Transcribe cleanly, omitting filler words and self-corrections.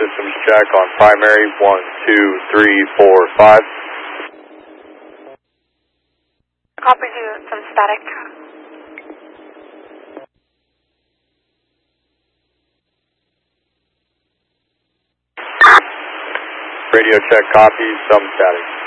systems check on primary 1, 2, 3, 4, 5. Copy you, some static. Radio check copy, some static.